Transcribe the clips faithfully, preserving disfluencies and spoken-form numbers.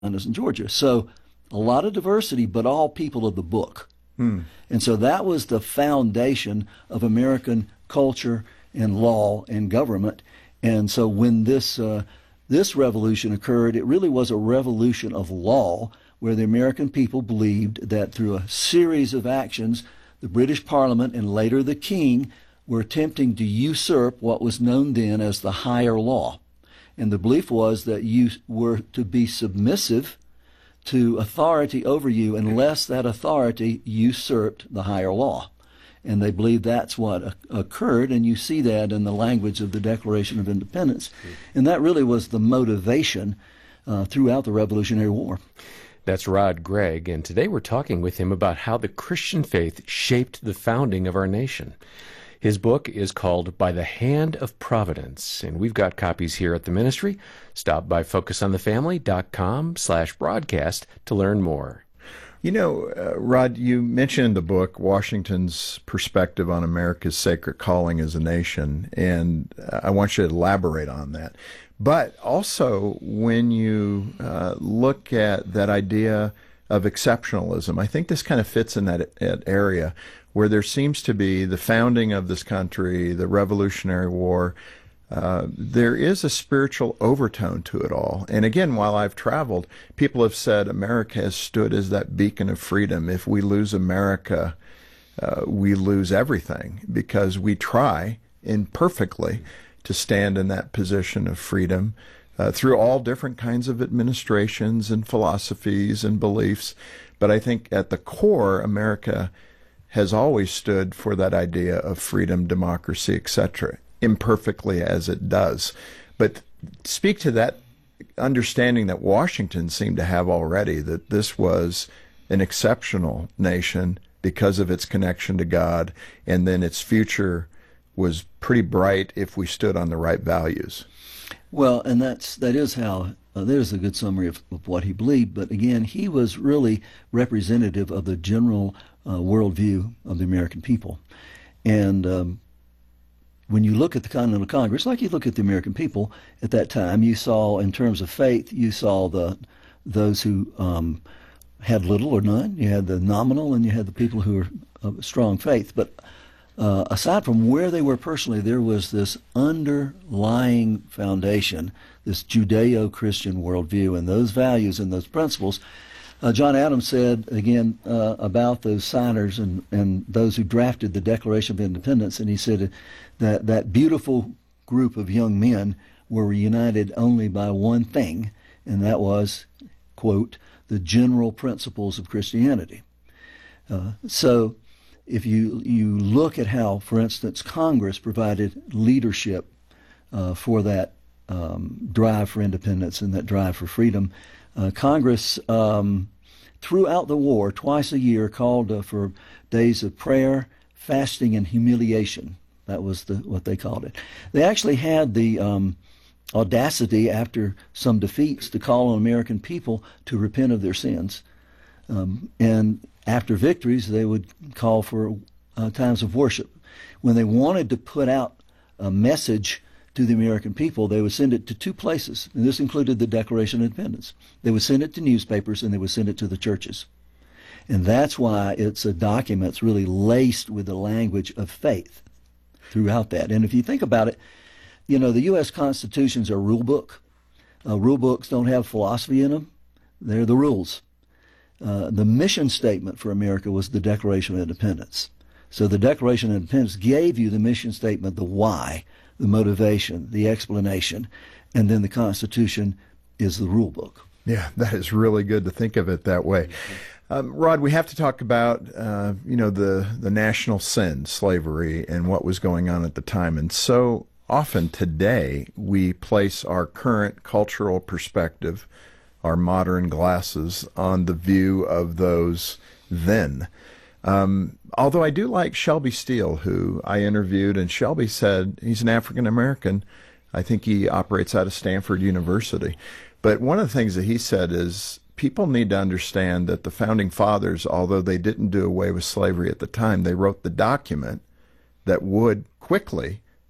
Carolinas and Georgia. So a lot of diversity, but all people of the book. Hmm. And so that was the foundation of American culture and law and government. And so when this uh, this revolution occurred, it really was a revolution of law, where the American people believed that through a series of actions, the British Parliament and later the King were attempting to usurp what was known then as the higher law. And the belief was that you were to be submissive to authority over you unless that authority usurped the higher law. And they believed that's what occurred, and you see that in the language of the Declaration of Independence. And that really was the motivation uh, throughout the Revolutionary War. That's Rod Gregg, and today we're talking with him about how the Christian faith shaped the founding of our nation. His book is called By the Hand of Providence, and we've got copies here at the ministry. Stop by focusonthefamily.com slash broadcast to learn more. You know, uh, Rod, you mentioned in the book Washington's perspective on America's sacred calling as a nation, and I want you to elaborate on that. But also, when you uh, look at that idea of exceptionalism, I think this kind of fits in that, that area where there seems to be the founding of this country, the Revolutionary War. Uh, there is a spiritual overtone to it all. And again, while I've traveled, people have said America has stood as that beacon of freedom. If we lose America, uh, we lose everything, because we try imperfectly to stand in that position of freedom uh, through all different kinds of administrations and philosophies and beliefs. But I think at the core, America has always stood for that idea of freedom, democracy, et cetera, imperfectly as it does. But speak to that understanding that Washington seemed to have already, that this was an exceptional nation because of its connection to God, and then its future was pretty bright if we stood on the right values. Well, and that's that is how uh, there's a good summary of, of what he believed. But again, he was really representative of the general uh, worldview of the American people. And um, when you look at the Continental Congress, like you look at the American people at that time, you saw, in terms of faith, you saw the those who um, had little or none. You had the nominal, and you had the people who were of strong faith. But Uh, aside from where they were personally, there was this underlying foundation, this Judeo-Christian worldview, and those values and those principles. Uh, John Adams said, again, uh, about those signers and, and those who drafted the Declaration of Independence, and he said that that beautiful group of young men were united only by one thing, and that was, quote, the general principles of Christianity. Uh, so if you you look at how, for instance, Congress provided leadership uh, for that um, drive for independence and that drive for freedom, uh, Congress um, throughout the war, twice a year, called uh, for days of prayer, fasting, and humiliation. That was the what they called it. They actually had the um, audacity, after some defeats, to call on American people to repent of their sins. Um, and after victories, they would call for uh, times of worship. When they wanted to put out a message to the American people, they would send it to two places, and this included the Declaration of Independence. They would send it to newspapers, and they would send it to the churches. And that's why it's a document that's really laced with the language of faith throughout that. And if you think about it, you know, the U S Constitution's a rule book. Uh, rule books don't have philosophy in them. They're the rules. Uh, the mission statement for America was the Declaration of Independence. So the Declaration of Independence gave you the mission statement, the why, the motivation, the explanation, and then the Constitution is the rule book. Yeah, that is really good to think of it that way. Um, Rod, we have to talk about, uh, you know, the, the national sin, slavery, and what was going on at the time. And so often today we place our current cultural perspective, our modern glasses, on the view of those then. Um, although I do like Shelby Steele, who I interviewed, and Shelby said he's an African American. I think he operates out of Stanford University. But one of the things that he said is people need to understand that the Founding Fathers, although they didn't do away with slavery at the time, they wrote the document that would quickly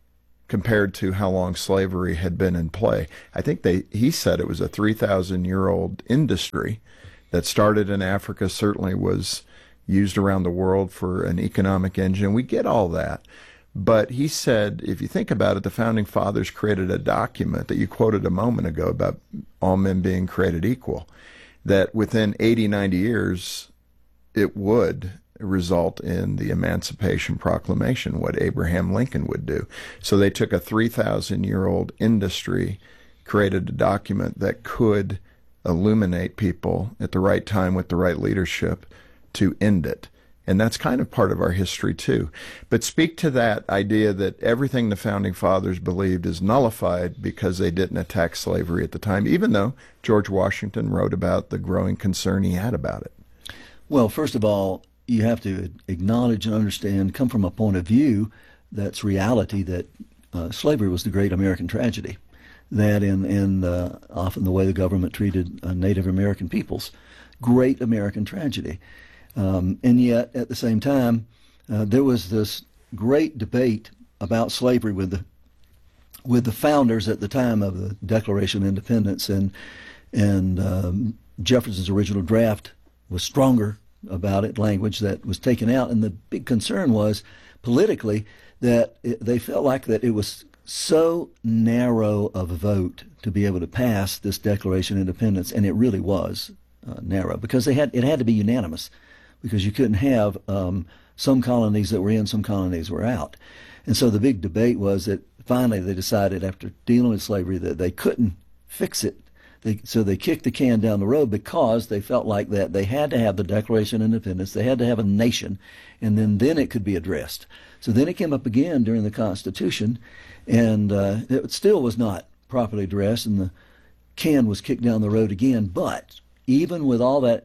compared to how long slavery had been in play. I think they he said it was a three thousand year old industry that started in Africa, certainly was used around the world for an economic engine. We get all that. But he said, if you think about it, the Founding Fathers created a document that you quoted a moment ago about all men being created equal, that within eighty, ninety years, it would result in the Emancipation Proclamation, what Abraham Lincoln would do. So they took a three thousand year old industry, created a document that could illuminate people at the right time with the right leadership to end it. And that's kind of part of our history, too. But speak to that idea that everything the Founding Fathers believed is nullified because they didn't attack slavery at the time, even though George Washington wrote about the growing concern he had about it. Well, first of all, you have to acknowledge and understand, come from a point of view that's reality, that uh, slavery was the great American tragedy. That in, in uh, often the way the government treated uh, Native American peoples, great American tragedy. Um, and yet, at the same time, uh, there was this great debate about slavery with the with the founders at the time of the Declaration of Independence, and and um, Jefferson's original draft was stronger about it, language that was taken out, and the big concern was politically that it, they felt like that it was so narrow of a vote to be able to pass this Declaration of Independence, and it really was uh, narrow because they had it had to be unanimous. Because you couldn't have um, some colonies that were in, some colonies were out. And so the big debate was that finally they decided, after dealing with slavery, that they couldn't fix it. They, so they kicked the can down the road because they felt like that they had to have the Declaration of Independence, they had to have a nation, and then, then it could be addressed. So then it came up again during the Constitution, and uh, it still was not properly addressed, and the can was kicked down the road again. But even with all that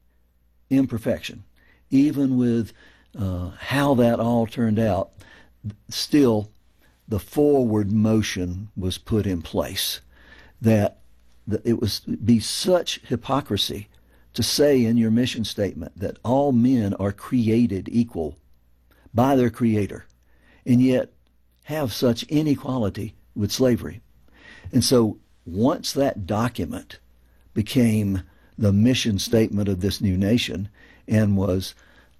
imperfection, even with uh, how that all turned out, still the forward motion was put in place. That, that it was be such hypocrisy to say in your mission statement that all men are created equal by their Creator, and yet have such inequality with slavery. And so once that document became the mission statement of this new nation and was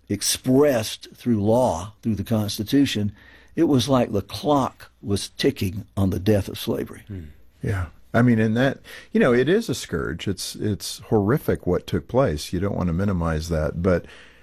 expressed through law, through the Constitution, it was like the clock was ticking on the death of slavery. Hmm. Yeah. I mean, in that, you know, it is a scourge. It's it's horrific what took place. You don't want to minimize that. But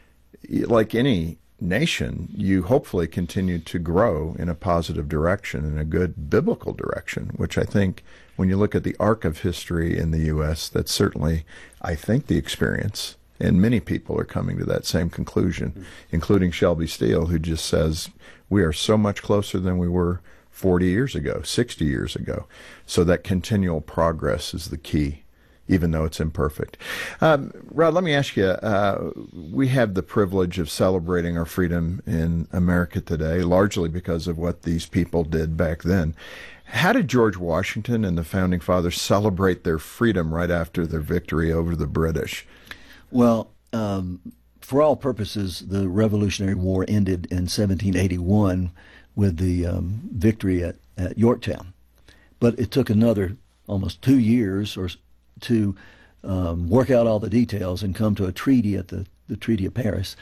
like any nation, you hopefully continue to grow in a positive direction, in a good biblical direction, which I think when you look at the arc of history in the U S, that's certainly, I think, the experience. And many people are coming to that same conclusion, mm-hmm. including Shelby Steele, who just says we are so much closer than we were forty years ago, sixty years ago. So that continual progress is the key, even though it's imperfect. Um, Rod, let me ask you, uh, we have the privilege of celebrating our freedom in America today, largely because of what these people did back then. How did George Washington and the Founding Fathers celebrate their freedom right after their victory over the British? Well, um, for all purposes, the Revolutionary War ended in seventeen eighty-one with the um, victory at, at Yorktown. But it took another almost two years or to um, work out all the details and come to a treaty at the, the Treaty of Paris.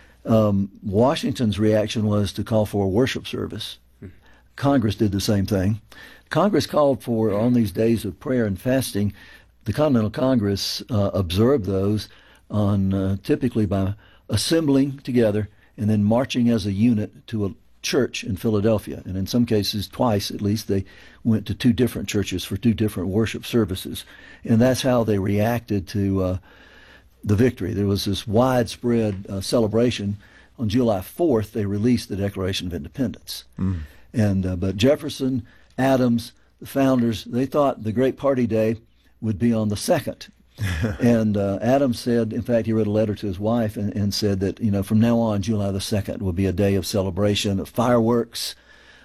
Um, Washington's reaction was to call for a worship service. Congress did the same thing. Congress called for, on these days of prayer and fasting, the Continental Congress uh, observed those on uh, typically by assembling together and then marching as a unit to a church in Philadelphia. And in some cases, twice at least, they went to two different churches for two different worship services. And that's how they reacted to uh, the victory. There was this widespread uh, celebration. On July fourth, they released the Declaration of Independence. Mm. And uh, but Jefferson, Adams, the founders, they thought the great party day would be on the second. and uh, Adams said, in fact, he wrote a letter to his wife and, and said that, you know, from now on, July the second will be a day of celebration, of fireworks,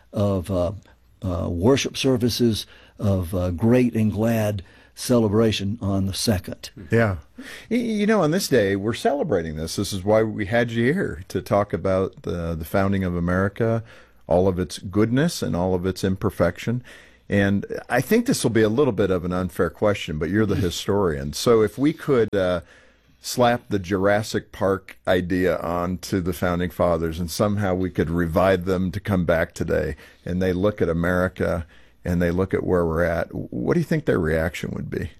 of uh, uh, worship services, of uh, great and glad celebration on the second. Yeah. You know, on this day, we're celebrating this. This is why we had you here, to talk about the, the founding of America all of its goodness and all of its imperfection. And I think this will be a little bit of an unfair question, but you're the historian. So if we could uh, slap the Jurassic Park idea onto the Founding Fathers and somehow we could revive them to come back today, and they look at America and they look at where we're at, what do you think their reaction would be?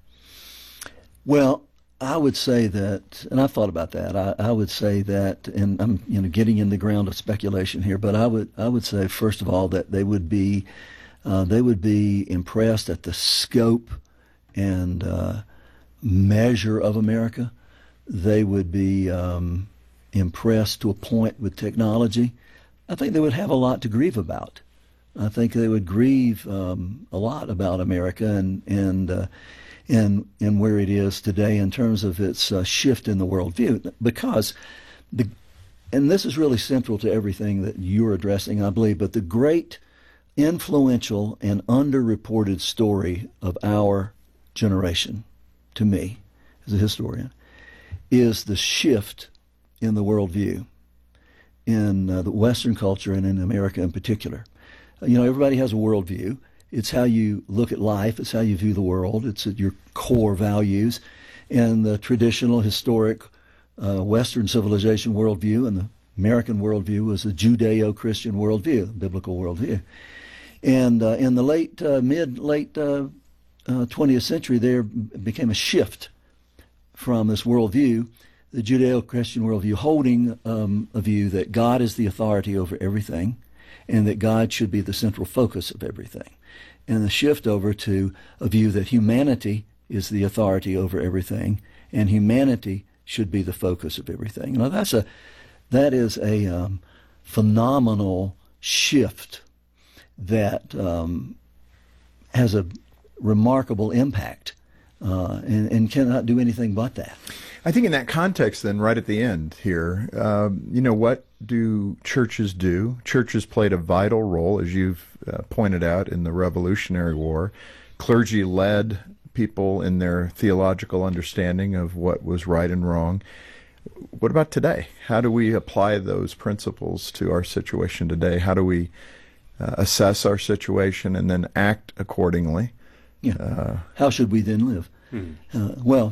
Well, I would say that, and I've thought about that. I, I would say that, and I'm you know getting in the ground of speculation here, but I would I would say first of all that they would be uh, they would be impressed at the scope and uh, measure of America. They would be um, impressed to a point with technology. I think they would have a lot to grieve about. I think they would grieve um, a lot about America and and. Uh, In, in where it is today in terms of its uh, shift in the worldview, because the, and this is really central to everything that you're addressing, I believe, but the great influential and underreported story of our generation, to me, as a historian, is the shift in the worldview in uh, the Western culture and in America in particular. You know, everybody has a worldview. It's how you look at life. It's how you view the world. It's your core values. And the traditional, historic uh, Western civilization worldview and the American worldview was a Judeo-Christian worldview, biblical worldview. And uh, in the late, uh, mid, late uh, uh, twentieth century, there became a shift from this worldview, the Judeo-Christian worldview, holding um, a view that God is the authority over everything and that God should be the central focus of everything. And the shift over to a view that humanity is the authority over everything, and humanity should be the focus of everything. Now that's a that is a um, phenomenal shift that um, has a remarkable impact uh, and, and cannot do anything but that. I think in that context, then, right at the end here, um, you know, what do churches do? Churches played a vital role, as you've uh, pointed out, in the Revolutionary War. Clergy led people in their theological understanding of what was right and wrong. What about today? How do we apply those principles to our situation today? How do we uh, assess our situation and then act accordingly? Yeah. Uh, How should we then live? Hmm. Uh, well,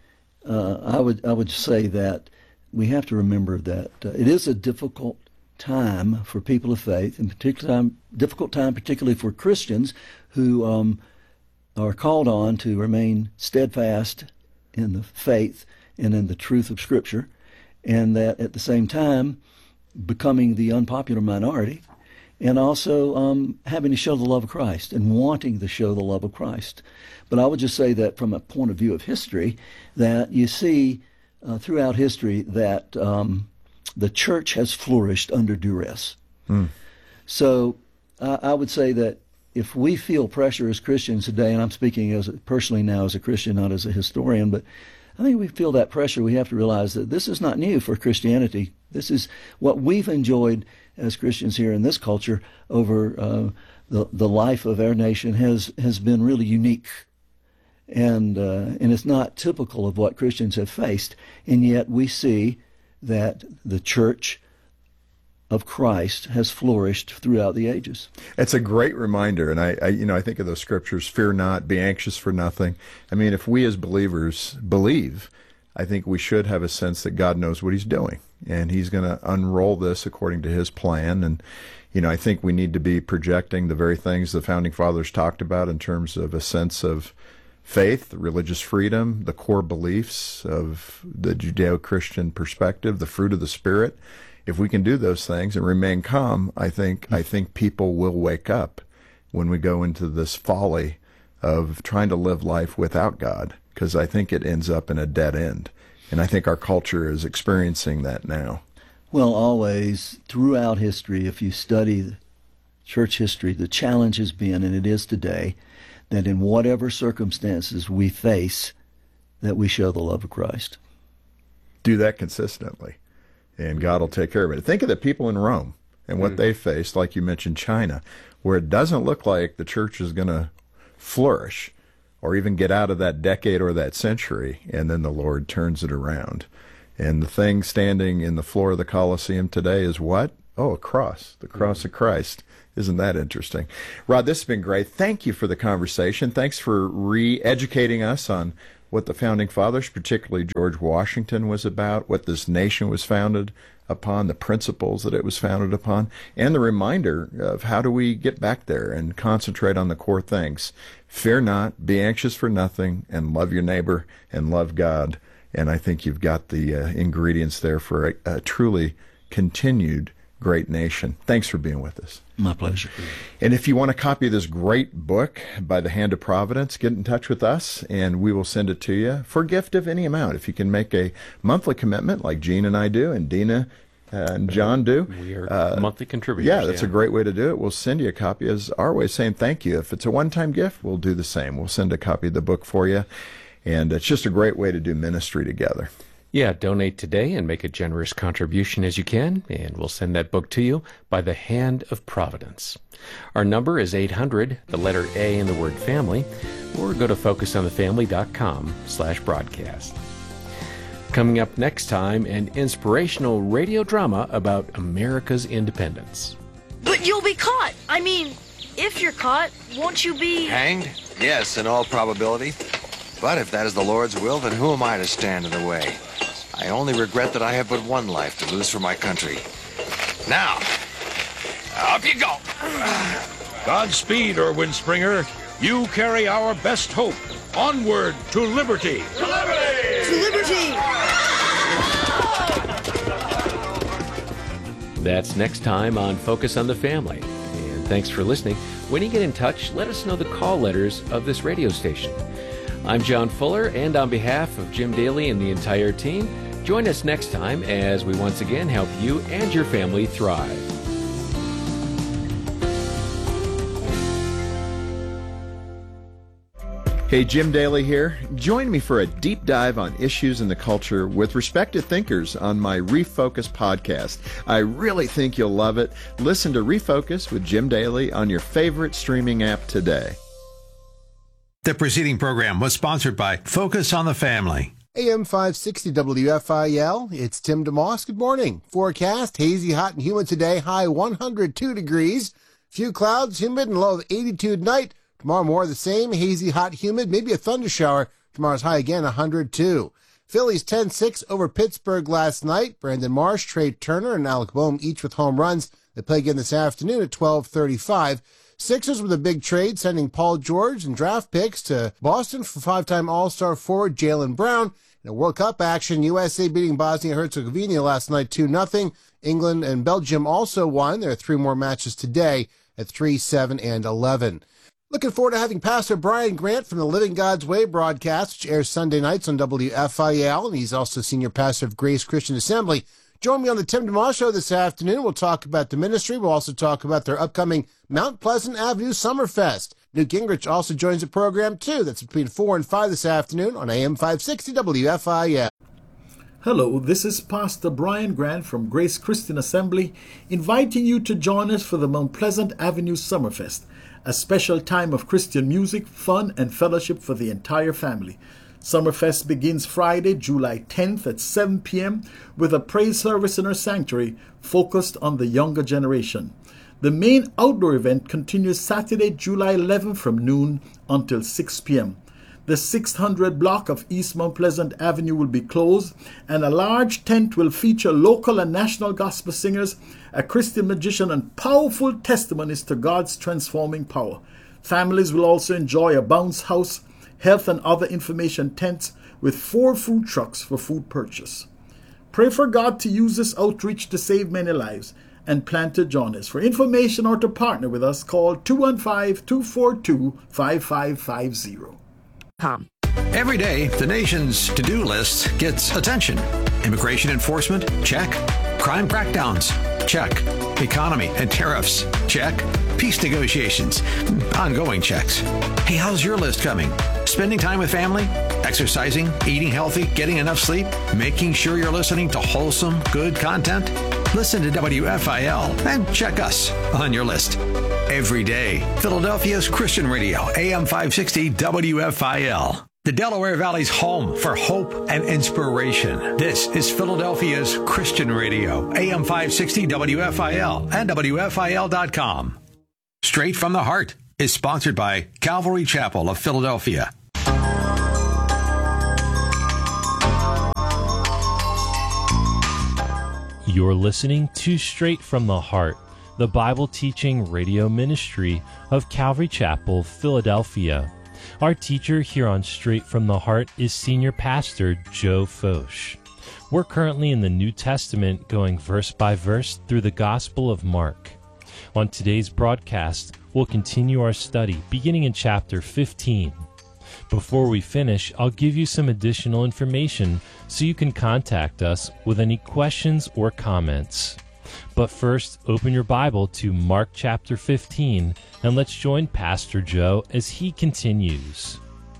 uh, I would I would say that we have to remember that uh, it is a difficult time for people of faith, and particular time, difficult time particularly for Christians who um, are called on to remain steadfast in the faith and in the truth of Scripture, and that at the same time becoming the unpopular minority, and also um, having to show the love of Christ and wanting to show the love of Christ. But I would just say that from a point of view of history, that you see uh, throughout history that um, the church has flourished under duress. Mm. So uh, I would say that if we feel pressure as Christians today, and I'm speaking as a, personally now as a Christian, not as a historian, but I think we feel that pressure. We have to realize that this is not new for Christianity. This is what we've enjoyed as Christians here in this culture over uh, the the life of our nation has has been really unique, and uh, and it's not typical of what Christians have faced. And yet we see that the church of Christ has flourished throughout the ages. It's a great reminder, and I, I, you know, I think of those scriptures: "Fear not, be anxious for nothing." I mean, if we as believers believe, I think we should have a sense that God knows what He's doing, and He's going to unroll this according to His plan. And you know, I think we need to be projecting the very things the Founding Fathers talked about in terms of a sense of faith, religious freedom, the core beliefs of the Judeo-Christian perspective, the fruit of the Spirit. If we can do those things and remain calm, I think I think people will wake up when we go into this folly of trying to live life without God, because I think it ends up in a dead end. And I think our culture is experiencing that now. Well, always, throughout history, if you study church history, the challenge has been, and it is today, that in whatever circumstances we face, that we show the love of Christ. Do that consistently, and God will take care of it. Think of the people in Rome and what mm. they faced, like you mentioned, China, where it doesn't look like the church is going to flourish or even get out of that decade or that century, and then the Lord turns it around. And the thing standing in the floor of the Colosseum today is what? Oh, a cross, the cross of Christ. Isn't that interesting? Rod, this has been great. Thank you for the conversation. Thanks for re-educating us on what the Founding Fathers, particularly George Washington, was about, what this nation was founded upon, the principles that it was founded upon, and the reminder of how do we get back there and concentrate on the core things. Fear not, be anxious for nothing, and love your neighbor, and love God. And I think you've got the uh, ingredients there for a, a truly continued great nation. Thanks for being with us. My pleasure. And if you want a copy of this great book, By the Hand of Providence, get in touch with us, and we will send it to you for a gift of any amount. If you can make a monthly commitment like Gene and I do, and Dina uh, and John do. We are uh, monthly contributors. Yeah, that's yeah. a great way to do it. We'll send you a copy as our way of saying thank you. If it's a one-time gift, we'll do the same. We'll send a copy of the book for you, and it's just a great way to do ministry together. Yeah, donate today and make a generous contribution as you can, and we'll send that book to you by the Hand of Providence. Our number is eight hundred, the letter A in the word family, or go to focus on the family dot com slash broadcast. Coming up next time, an inspirational radio drama about America's independence. But you'll be caught. I mean, if you're caught, won't you be... Hanged? Yes, in all probability. But if that is the Lord's will, then who am I to stand in the way? I only regret that I have but one life to lose for my country. Now, up you go. Godspeed, Erwin Springer. You carry our best hope. Onward to liberty. To liberty! To liberty! That's next time on Focus on the Family. And thanks for listening. When you get in touch, let us know the call letters of this radio station. I'm John Fuller, and on behalf of Jim Daly and the entire team, join us next time as we once again help you and your family thrive. Hey, Jim Daly here. Join me for a deep dive on issues in the culture with respected thinkers on my Refocus podcast. I really think you'll love it. Listen to Refocus with Jim Daly on your favorite streaming app today. The preceding program was sponsored by Focus on the Family. A M five sixty W F I L, it's Tim DeMoss. Good morning. Forecast, hazy, hot, and humid today, high one hundred two degrees. Few clouds, humid, and low of eighty-two tonight. Tomorrow more of the same, hazy, hot, humid, maybe a thunder shower. Tomorrow's high again, one hundred two. Phillies ten six over Pittsburgh last night. Brandon Marsh, Trey Turner, and Alec Boehm each with home runs. They play again this afternoon at twelve thirty-five. Sixers with a big trade, sending Paul George and draft picks to Boston for five-time All-Star forward Jaylen Brown. In a World Cup action, U S A beating Bosnia-Herzegovina last night two nothing. England and Belgium also won. There are three more matches today at three, seven, and eleven. Looking forward to having Pastor Brian Grant from the Living God's Way broadcast, which airs Sunday nights on W F I L, and he's also senior pastor of Grace Christian Assembly. Join me on the Tim DeMoss Show this afternoon. We'll talk about the ministry. We'll also talk about their upcoming Mount Pleasant Avenue Summerfest. Newt Gingrich also joins the program, too. That's between four and five this afternoon on A M five sixty W F I L. Hello, this is Pastor Brian Grant from Grace Christian Assembly, inviting you to join us for the Mount Pleasant Avenue Summerfest, a special time of Christian music, fun, and fellowship for the entire family. Summerfest begins Friday, July tenth at seven p.m. with a praise service in our sanctuary focused on the younger generation. The main outdoor event continues Saturday, July eleventh from noon until six p.m. The six hundred block of East Mount Pleasant Avenue will be closed, and a large tent will feature local and national gospel singers, a Christian magician, and powerful testimonies to God's transforming power. Families will also enjoy a bounce house, health and other information tents with four food trucks for food purchase. Pray for God to use this outreach to save many lives and plan to join us. For information or to partner with us, call two one five, two four two, five five five zero. Every day, the nation's to-do list gets attention. Immigration enforcement? Check. Crime crackdowns? Check. Economy and tariffs? Check. Peace negotiations? Ongoing checks. Hey, how's your list coming? Spending time with family? Exercising? Eating healthy? Getting enough sleep? Making sure you're listening to wholesome, good content? Listen to W F I L and check us on your list. Every day, Philadelphia's Christian Radio, A M five sixty W F I L. The Delaware Valley's home for hope and inspiration. This is Philadelphia's Christian Radio, A M five sixty W F I L and W F I L dot com. Straight from the Heart is sponsored by Calvary Chapel of Philadelphia. You're listening to Straight from the Heart, the Bible teaching radio ministry of Calvary Chapel, Philadelphia. Our teacher here on Straight from the Heart is Senior Pastor Joe Focht. We're currently in the New Testament going verse by verse through the Gospel of Mark. On today's broadcast, we'll continue our study beginning in chapter fifteen. Before we finish, I'll give you some additional information so you can contact us with any questions or comments. But first, open your Bible to Mark chapter fifteen, and let's join Pastor Joe as he continues.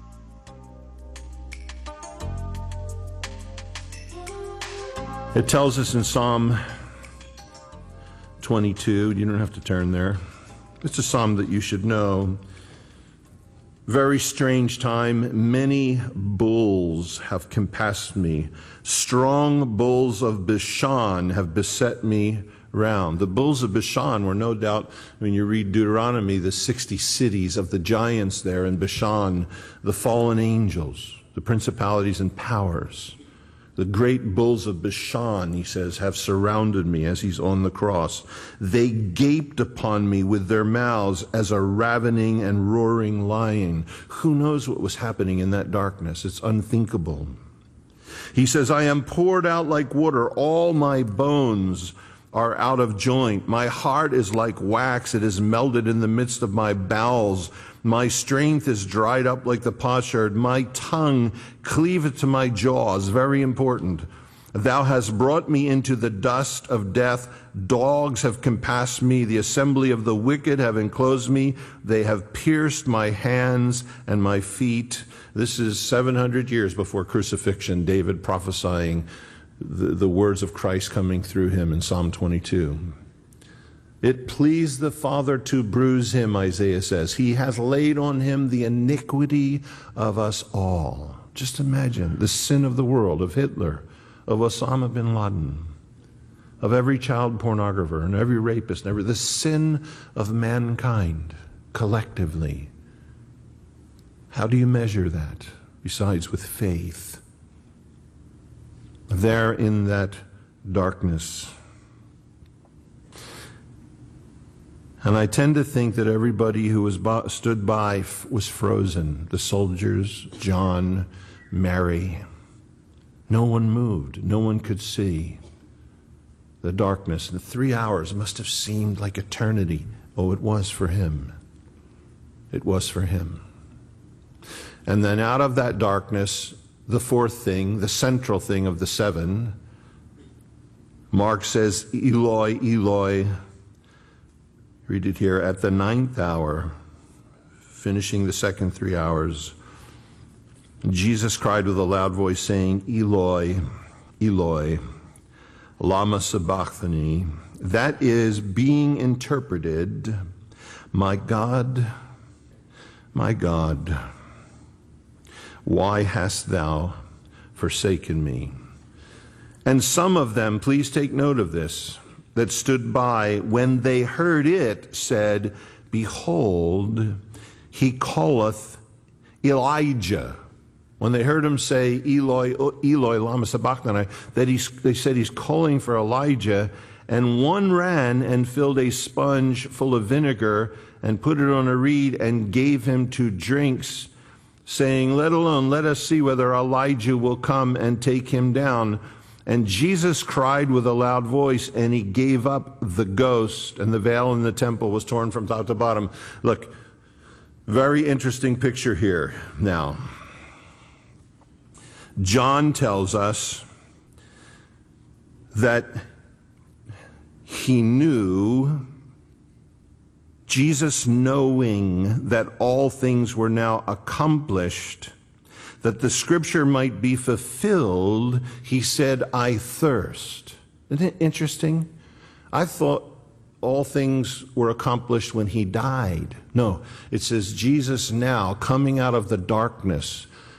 It tells us in Psalm twenty-two, you don't have to turn there. It's a psalm that you should know. Very strange time, many bulls have compassed me. Strong bulls of Bashan have beset me round. The bulls of Bashan were no doubt, when you read Deuteronomy, the sixty cities of the giants there in Bashan, the fallen angels, the principalities and powers. The great bulls of Bashan, he says, have surrounded me as he's on the cross. They gaped upon me with their mouths as a ravening and roaring lion. Who knows what was happening in that darkness? It's unthinkable. He says, I am poured out like water. All my bones are out of joint. My heart is like wax. It is melted in the midst of my bowels. My strength is dried up like the potsherd. My tongue cleaveth to my jaws. Very important. Thou hast brought me into the dust of death. Dogs have compassed me. The assembly of the wicked have enclosed me. They have pierced my hands and my feet. This is seven hundred years before crucifixion, David prophesying the, the words of Christ coming through him in Psalm twenty-two. It pleased the Father to bruise him, Isaiah says. He has laid on him the iniquity of us all. Just imagine the sin of the world, of Hitler, of Osama bin Laden, of every child pornographer and every rapist, and every, the sin of mankind collectively. How do you measure that? Besides with faith. There in that darkness. And I tend to think that everybody who was by, stood by f- was frozen. The soldiers, John, Mary. No one moved. No one could see. The darkness. The three hours must have seemed like eternity. Oh, it was for him. It was for him. And then out of that darkness, the fourth thing, the central thing of the seven, Mark says, Eloi, Eloi, read it here, at the ninth hour, finishing the second three hours, Jesus cried with a loud voice, saying, Eloi, Eloi, lama sabachthani. That is being interpreted, my God, my God, why hast thou forsaken me? And some of them, please take note of this, that stood by, when they heard it, said, Behold, he calleth Elijah. When they heard him say, Eloi, Eloi, lama sabachthani, that he, they said he's calling for Elijah. And one ran and filled a sponge full of vinegar and put it on a reed and gave him to drinks, saying, Let alone, let us see whether Elijah will come and take him down. And Jesus cried with a loud voice, and he gave up the ghost, and the veil in the temple was torn from top to bottom. Look, very interesting picture here now. John tells us that he knew, Jesus knowing that all things were now accomplished, that the scripture might be fulfilled, he said, I thirst. Isn't it interesting? I thought all things were accomplished when he died. No, it says Jesus now, coming out of the darkness,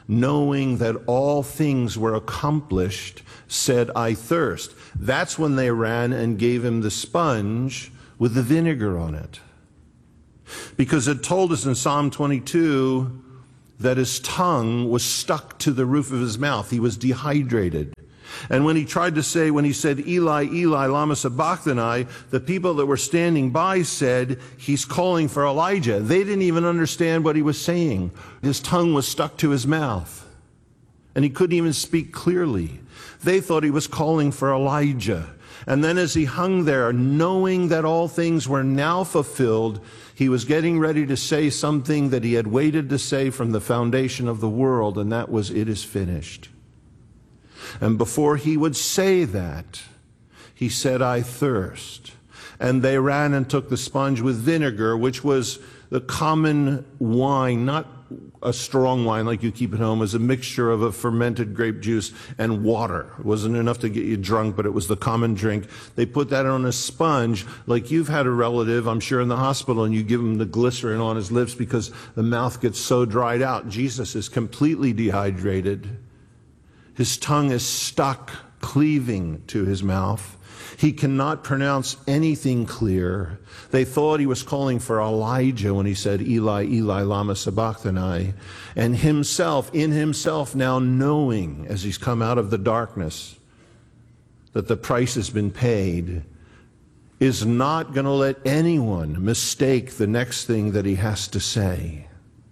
knowing that all things were accomplished, said, I thirst. That's when they ran and gave him the sponge with the vinegar on it. Because it told us in Psalm twenty-two that his tongue was stuck to the roof of his mouth. He was dehydrated. And when he tried to say, when he said, Eli, Eli, lama sabachthani, the people that were standing by said, he's calling for Elijah. They didn't even understand what he was saying. His tongue was stuck to his mouth, and he couldn't even speak clearly. They thought he was calling for Elijah. And then as he hung there, knowing that all things were now fulfilled, he was getting ready to say something that he had waited to say from the foundation of the world, and that was, it is finished. And before he would say that, he said, I thirst. And they ran and took the sponge with vinegar, which was the common wine, not a strong wine like you keep at home, as a mixture of a fermented grape juice and water. It wasn't enough to get you drunk, but it was the common drink. They put that on a sponge, like you've had a relative, I'm sure, in the hospital, and you give him the glycerin on his lips because the mouth gets so dried out. Jesus is completely dehydrated. His tongue is stuck, cleaving to his mouth. He cannot pronounce anything clear. They thought he was calling for Elijah when he said, Eli, Eli, lama sabachthani. And himself, in himself now knowing, as he's come out of the darkness, that the price has been paid, is not going to let anyone mistake the next thing that he has to say.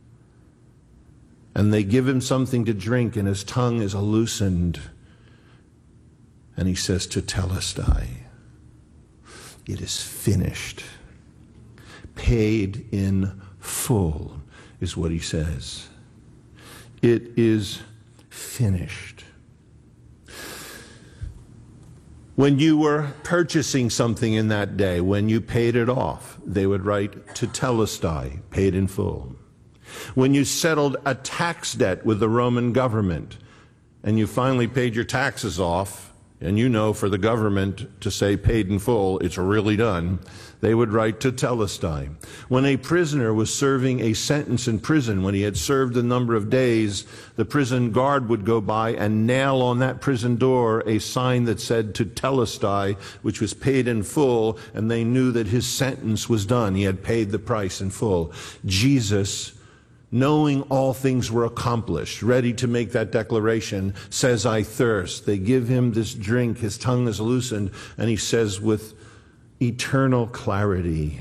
And they give him something to drink, and his tongue is loosened. And he says, Tetelestai, it is finished. Paid in full is what he says. It is finished. When you were purchasing something in that day, when you paid it off, they would write Tetelestai, paid in full. When you settled a tax debt with the Roman government and you finally paid your taxes off, and you know for the government to say paid in full, it's really done, they would write Tetelestai. When a prisoner was serving a sentence in prison, when he had served a number of days, the prison guard would go by and nail on that prison door a sign that said Tetelestai, which was paid in full, and they knew that his sentence was done. He had paid the price in full. Jesus, knowing all things were accomplished, ready to make that declaration, says, I thirst. They give him this drink. His tongue is loosened, and he says with eternal clarity,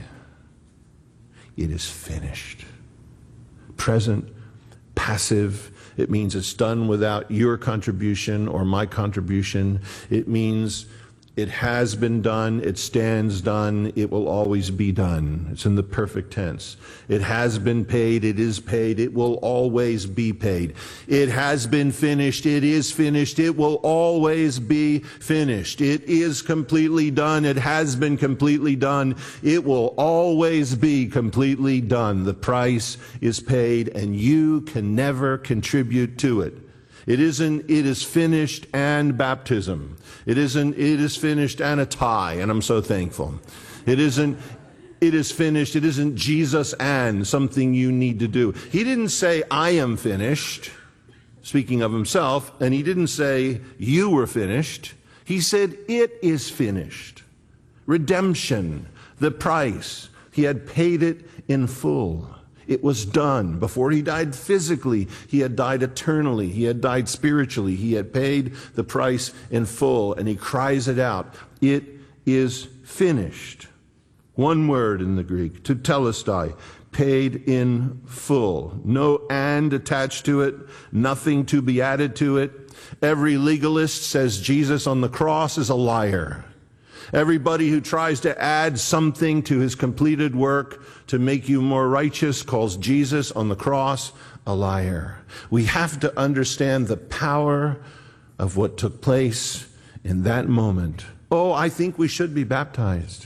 it is finished. Present, passive. It means it's done without your contribution or my contribution. It means it has been done, it stands done, it will always be done. It's in the perfect tense. It has been paid, it is paid, it will always be paid. It has been finished, it is finished, it will always be finished. It is completely done, it has been completely done, it will always be completely done. The price is paid, and you can never contribute to it. It isn't, it is finished and baptism. It isn't, it is finished and a tie, and I'm so thankful. It isn't, it is finished, it isn't Jesus and something you need to do. He didn't say, I am finished, speaking of himself, and he didn't say, you were finished. He said, it is finished. Redemption, the price. He had paid it in full. It was done. Before he died physically, he had died eternally. He had died spiritually. He had paid the price in full, and he cries it out. It is finished. One word in the Greek, Tetelestai, paid in full. No and attached to it, nothing to be added to it. Every legalist says Jesus on the cross is a liar. Everybody who tries to add something to his completed work to make you more righteous calls Jesus on the cross a liar. We have to understand the power of what took place in that moment. Oh, I think we should be baptized.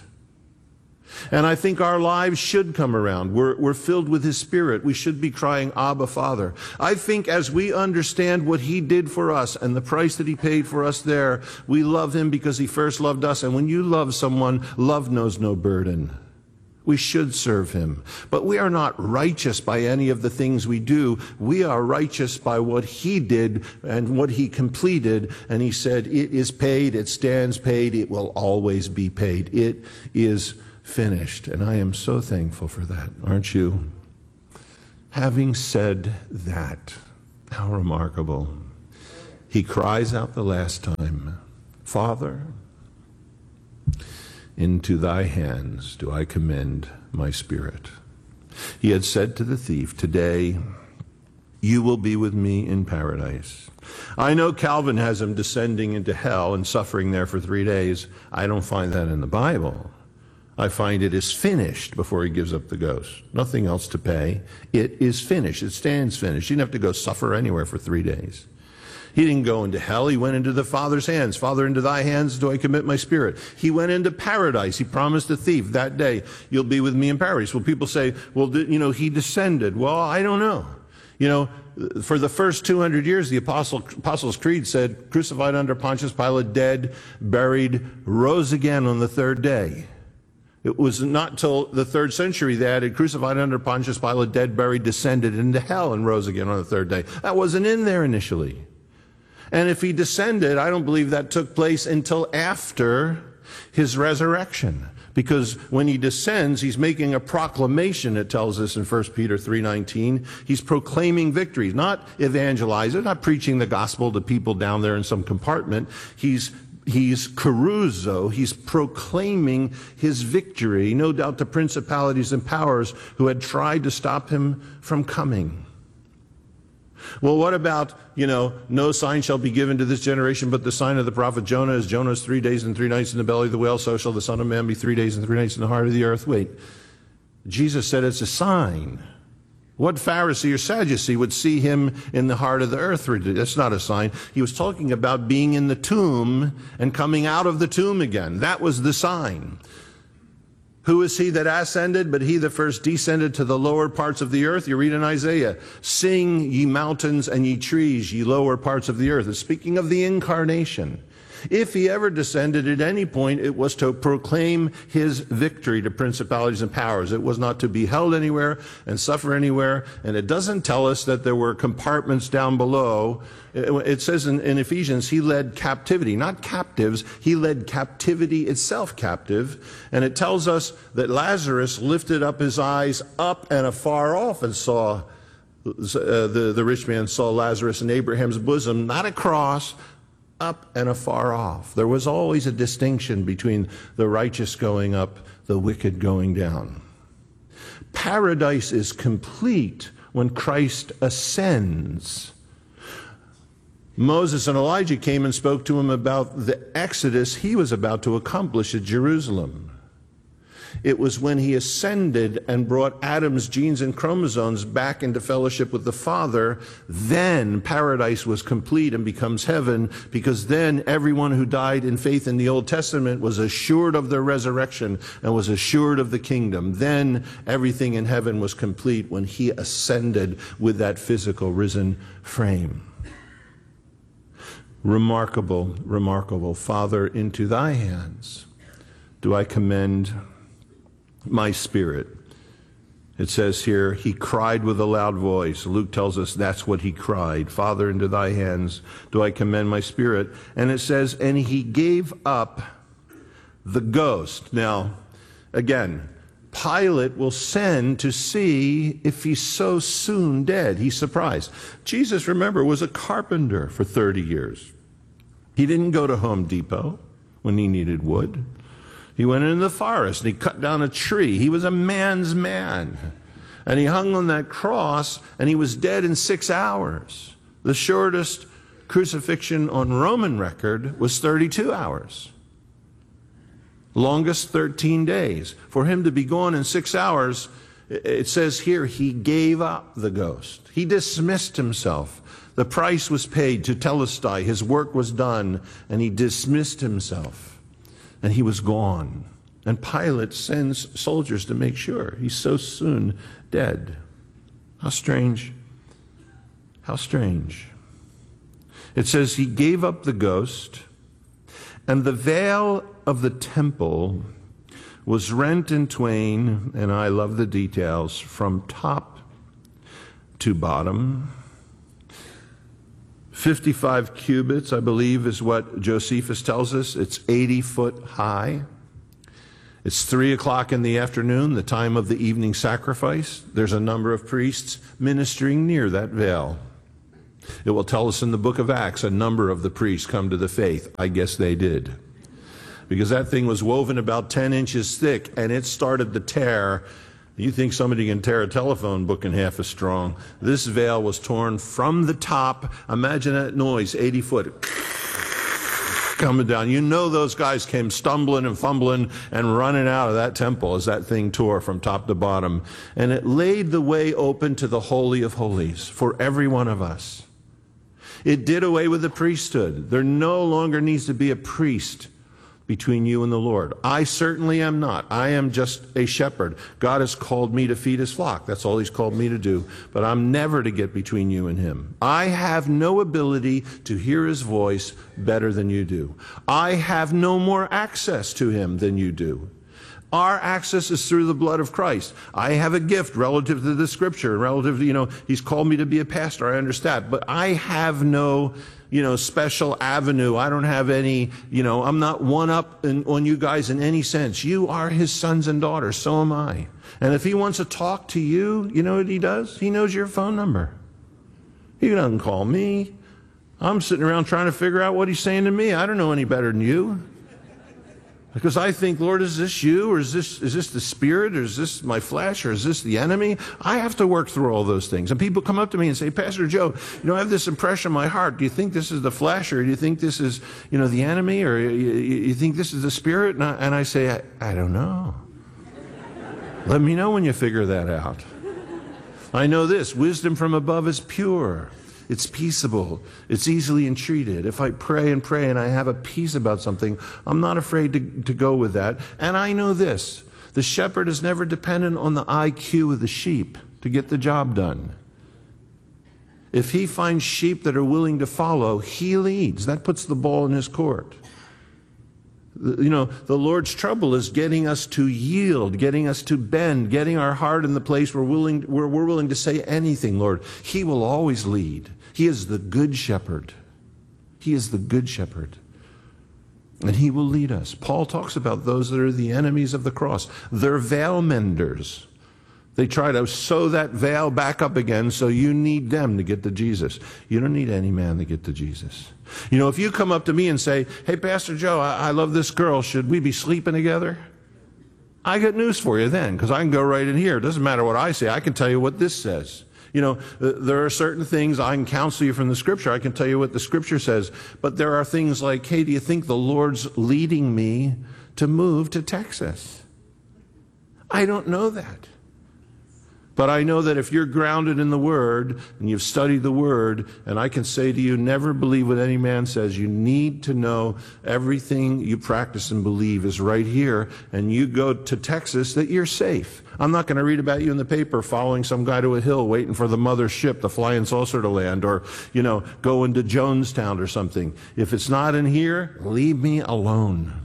And I think our lives should come around. We're, we're filled with His Spirit. We should be crying, Abba, Father. I think as we understand what He did for us and the price that He paid for us there, we love Him because He first loved us. And when you love someone, love knows no burden. We should serve him. But we are not righteous by any of the things we do. We are righteous by what he did and what he completed. And he said, it is paid, it stands paid, it will always be paid. It is finished. And I am so thankful for that, aren't you? Having said that, how remarkable. He cries out the last time, Father, into thy hands do I commend my spirit. He had said to the thief, today you will be with me in paradise. I know Calvin has him descending into hell and suffering there for three days. I don't find that in the Bible. I find it is finished before he gives up the ghost. Nothing else to pay. It is finished. It stands finished. He didn't have to go suffer anywhere for three days. He didn't go into hell. He went into the Father's hands. Father, into thy hands do I commit my spirit. He went into paradise. He promised the thief that day, you'll be with me in paradise. Well, people say, well, you know, he descended. Well, I don't know. You know, for the first two hundred years, the Apostle, Apostles' Creed said, crucified under Pontius Pilate, dead, buried, rose again on the third day. It was not till the third century they added crucified under Pontius Pilate, dead, buried, descended into hell, and rose again on the third day. That wasn't in there initially. And if he descended, I don't believe that took place until after his resurrection. Because when he descends, he's making a proclamation, it tells us in First Peter three nineteen. He's proclaiming victory, not evangelizing, not preaching the gospel to people down there in some compartment. He's He's caruso, he's proclaiming his victory, no doubt to principalities and powers who had tried to stop him from coming. Well, what about, you know, no sign shall be given to this generation but the sign of the prophet Jonah. As Jonah is three days and three nights in the belly of the whale, so shall the Son of Man be three days and three nights in the heart of the earth. Wait, Jesus said it's a sign. What Pharisee or Sadducee would see him in the heart of the earth? That's not a sign. He was talking about being in the tomb and coming out of the tomb again. That was the sign. Who is he that ascended? But he that first descended to the lower parts of the earth. You read in Isaiah, sing ye mountains and ye trees, ye lower parts of the earth. It's speaking of the incarnation. If he ever descended at any point, it was to proclaim his victory to principalities and powers. It was not to be held anywhere and suffer anywhere. And it doesn't tell us that there were compartments down below. It says in, in Ephesians, he led captivity, not captives. He led captivity itself captive. And it tells us that Lazarus lifted up his eyes up and afar off and saw, uh, the, the rich man saw Lazarus in Abraham's bosom, not across, up and afar off. There was always a distinction between the righteous going up, the wicked going down. Paradise is complete when Christ ascends. Moses and Elijah came and spoke to him about the exodus he was about to accomplish at Jerusalem. It was when he ascended and brought Adam's genes and chromosomes back into fellowship with the Father, then paradise was complete and becomes heaven, because then everyone who died in faith in the Old Testament was assured of their resurrection and was assured of the kingdom. Then everything in heaven was complete when he ascended with that physical risen frame. Remarkable, remarkable. Father, into thy hands do I commend my spirit. It says here, he cried with a loud voice. Luke tells us that's what he cried. Father, into thy hands do I commend my spirit. And it says, and he gave up the ghost. Now, again, Pilate will send to see if he's so soon dead. He's surprised. Jesus, remember, was a carpenter for thirty years. He didn't go to Home Depot when he needed wood. He went into the forest and he cut down a tree. He was a man's man. And he hung on that cross and he was dead in six hours. The shortest crucifixion on Roman record was thirty-two hours. Longest thirteen days. For him to be gone in six hours, it says here, he gave up the ghost. He dismissed himself. The price was paid to Telestai. His work was done and he dismissed himself. And he was gone. And Pilate sends soldiers to make sure he's so soon dead. How strange. How strange. It says he gave up the ghost, and the veil of the temple was rent in twain, and I love the details, from top to bottom. fifty-five cubits, I believe, is what Josephus tells us. It's eighty foot high. It's three o'clock in the afternoon, the time of the evening sacrifice. There's a number of priests ministering near that veil. It will tell us in the book of Acts, a number of the priests come to the faith. I guess they did. Because that thing was woven about ten inches thick, and it started to tear. You think somebody can tear a telephone book in half as strong. This veil was torn from the top. Imagine that noise, eighty foot, coming down. You know those guys came stumbling and fumbling and running out of that temple as that thing tore from top to bottom. And it laid the way open to the Holy of Holies for every one of us. It did away with the priesthood. There no longer needs to be a priest between you and the Lord. I certainly am not. I am just a shepherd. God has called me to feed his flock. That's all he's called me to do. But I'm never to get between you and him. I have no ability to hear his voice better than you do. I have no more access to him than you do. Our access is through the blood of Christ. I have a gift relative to the scripture, relative to, you know, he's called me to be a pastor. I understand. But I have no, you know, special avenue. I don't have any, you know, I'm not one up in, on you guys in any sense. You are his sons and daughters. So am I. And if he wants to talk to you, you know what he does? He knows your phone number. He doesn't call me. I'm sitting around trying to figure out what he's saying to me. I don't know any better than you. Because I think, Lord, is this you, or is this is this the Spirit, or is this my flesh, or is this the enemy? I have to work through all those things. And people come up to me and say, Pastor Joe, you know, I have this impression in my heart. Do you think this is the flesh, or do you think this is, you know, the enemy, or you, you think this is the Spirit? And I, and I say, I, I don't know. Let me know when you figure that out. I know this, wisdom from above is pure. It's peaceable. It's easily entreated. If I pray and pray and I have a peace about something, I'm not afraid to, to go with that. And I know this. The shepherd is never dependent on the I Q of the sheep to get the job done. If he finds sheep that are willing to follow, he leads. That puts the ball in his court. You know, the Lord's trouble is getting us to yield, getting us to bend, getting our heart in the place where, willing, where we're willing to say anything, Lord. He will always lead. He is the good shepherd. He is the good shepherd. And he will lead us. Paul talks about those that are the enemies of the cross. They're veil menders. They try to sew that veil back up again, so you need them to get to Jesus. You don't need any man to get to Jesus. You know, if you come up to me and say, hey, Pastor Joe, I, I love this girl. Should we be sleeping together? I got news for you then, because I can go right in here. It doesn't matter what I say. I can tell you what this says. You know, there are certain things I can counsel you from the Scripture. I can tell you what the Scripture says. But there are things like, hey, do you think the Lord's leading me to move to Texas? I don't know that. But I know that if you're grounded in the Word and you've studied the Word, and I can say to you, never believe what any man says. You need to know everything you practice and believe is right here, and you go to Texas, that you're safe. I'm not going to read about you in the paper following some guy to a hill waiting for the mother ship, the flying saucer to land, or, you know, going to Jonestown or something. If it's not in here, leave me alone.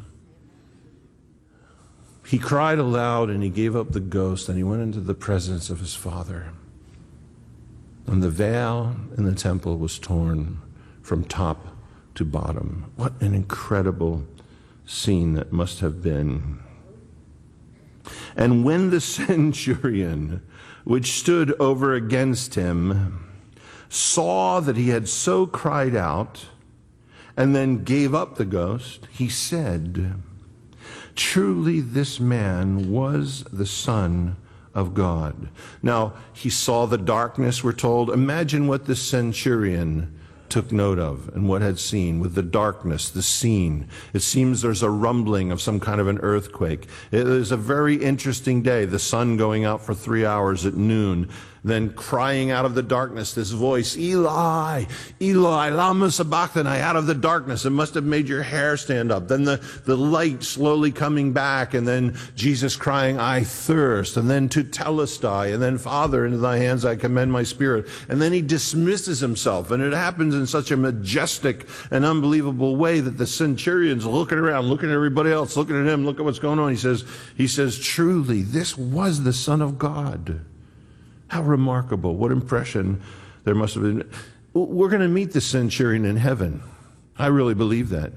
He cried aloud and he gave up the ghost and he went into the presence of his Father. And the veil in the temple was torn from top to bottom. What an incredible scene that must have been. And when the centurion, which stood over against him, saw that he had so cried out and then gave up the ghost, he said, truly, this man was the Son of God. Now, he saw the darkness, we're told. Imagine what the centurion took note of and what had seen with the darkness, the scene. It seems there's a rumbling of some kind of an earthquake. It is a very interesting day, the sun going out for three hours at noon. Then crying out of the darkness, this voice, Eli, Eli, lama sabachthani, out of the darkness. It must have made your hair stand up. Then the, the light slowly coming back, and then Jesus crying, I thirst. And then to telestai, and then Father, into thy hands I commend my spirit. And then he dismisses himself, and it happens in such a majestic and unbelievable way that the centurion's looking around, looking at everybody else, looking at him, look at what's going on. He says, he says, truly, this was the Son of God. How remarkable. What impression there must have been. We're going to meet the centurion in heaven. I really believe that.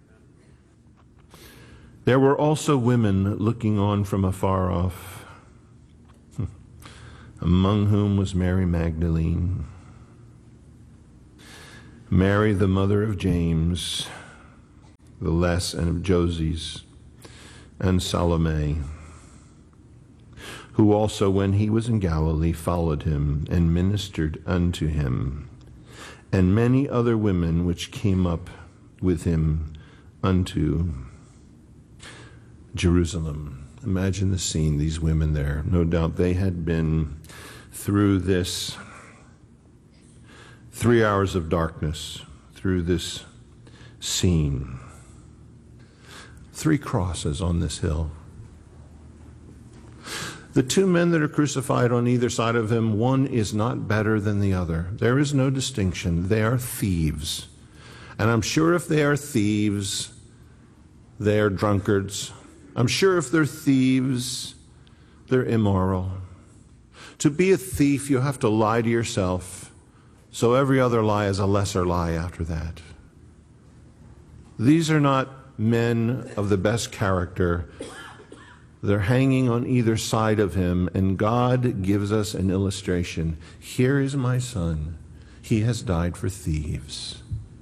There were also women looking on from afar off, among whom was Mary Magdalene, Mary the mother of James, the less, and of Joses, and Salome, who also, when he was in Galilee, followed him and ministered unto him, and many other women which came up with him unto Jerusalem. Imagine the scene, these women there. No doubt they had been through this three hours of darkness, through this scene. Three crosses on this hill. The two men that are crucified on either side of him, one is not better than the other. There is no distinction. They are thieves. And I'm sure if they are thieves, they are drunkards. I'm sure if they're thieves, they're immoral. To be a thief, you have to lie to yourself. So every other lie is a lesser lie after that. These are not men of the best character. They're hanging on either side of him, and God gives us an illustration. Here is my son. He has died for thieves.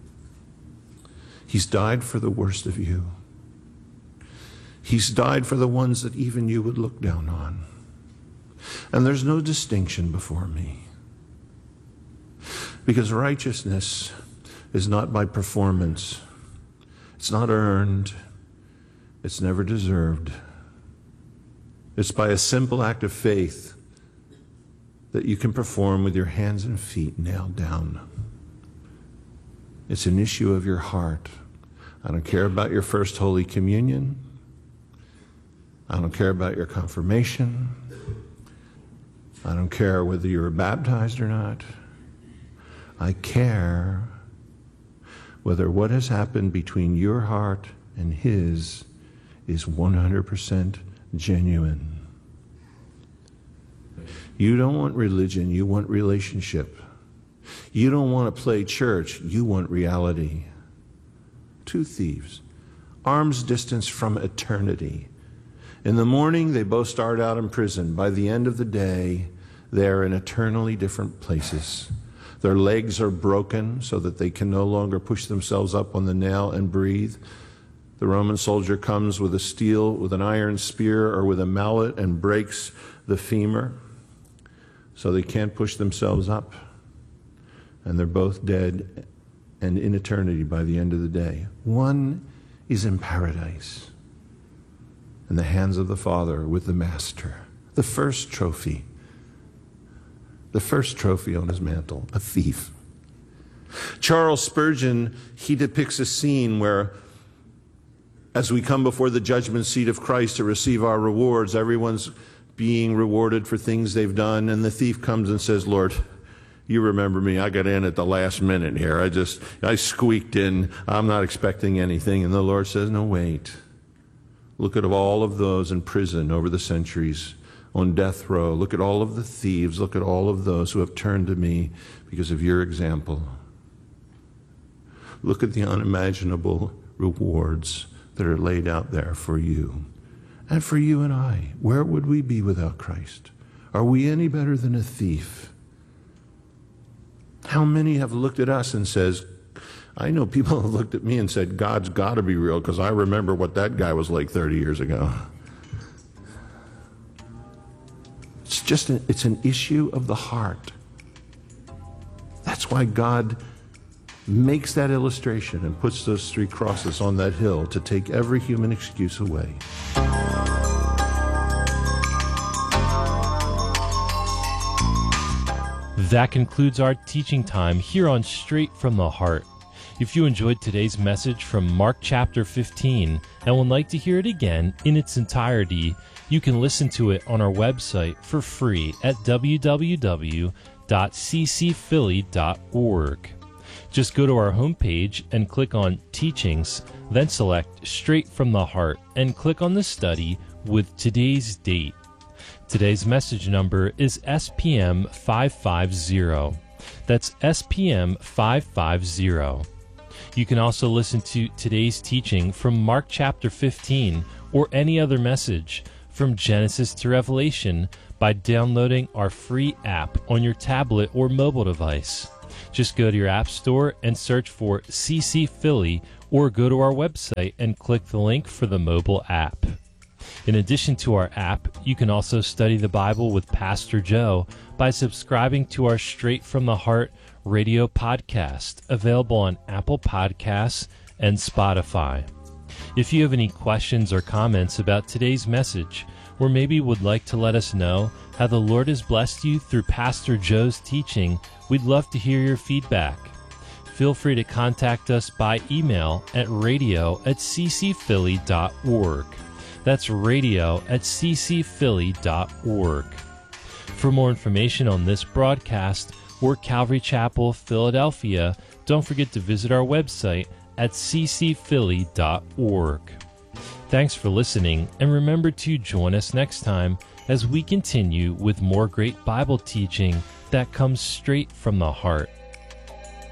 He's died for the worst of you. He's died for the ones that even you would look down on. And there's no distinction before me. Because righteousness is not by performance. It's not earned. It's never deserved. It's by a simple act of faith that you can perform with your hands and feet nailed down. It's an issue of your heart. I don't care about your first Holy Communion. I don't care about your confirmation. I don't care whether you were baptized or not. I care whether what has happened between your heart and his is one hundred percent genuine. You don't want religion, you want relationship. You don't want to play church, you want reality. Two thieves, arm's distance from eternity. In the morning, they both start out in prison. By the end of the day, they're in eternally different places. Their legs are broken so that they can no longer push themselves up on the nail and breathe. The Roman soldier comes with a steel, with an iron spear or with a mallet and breaks the femur so they can't push themselves up. And they're both dead and in eternity by the end of the day. One is in paradise in the hands of the Father with the Master. The first trophy. The first trophy on his mantle, a thief. Charles Spurgeon, he depicts a scene where as we come before the judgment seat of Christ to receive our rewards, everyone's being rewarded for things they've done, and the thief comes and says, Lord, you remember me, I got in at the last minute here. I just, I squeaked in. I'm not expecting anything. And the Lord says, no, wait. Look at all of those in prison over the centuries, on death row. Look at all of the thieves. Look at all of those who have turned to me because of your example. Look at the unimaginable rewards that are laid out there for you and for you and I. Where would we be without Christ? Are we any better than a thief? How many have looked at us and says, I know people have looked at me and said, God's got to be real because I remember what that guy was like thirty years ago. It's just, a, it's an issue of the heart. That's why God makes that illustration and puts those three crosses on that hill to take every human excuse away. That concludes our teaching time here on Straight from the Heart. If you enjoyed today's message from Mark chapter fifteen and would like to hear it again in its entirety, you can listen to it on our website for free at w w w dot c c philly dot org. Just go to our homepage and click on Teachings, then select Straight from the Heart and click on the study with today's date. Today's message number is S P M five five zero. That's S P M five five zero. You can also listen to today's teaching from Mark chapter fifteen or any other message from Genesis to Revelation by downloading our free app on your tablet or mobile device. Just go to your app store and search for C C Philly or go to our website and click the link for the mobile app. In addition to our app, you can also study the Bible with Pastor Joe by subscribing to our Straight from the Heart radio podcast, available on Apple Podcasts and Spotify. If you have any questions or comments about today's message, or maybe would like to let us know how the Lord has blessed you through Pastor Joe's teaching, we'd love to hear your feedback. Feel free to contact us by email at radio at c c philly dot org. That's radio at c c philly dot org. For more information on this broadcast or Calvary Chapel, Philadelphia, don't forget to visit our website at c c philly dot org. Thanks for listening, and remember to join us next time as we continue with more great Bible teaching that comes straight from the heart.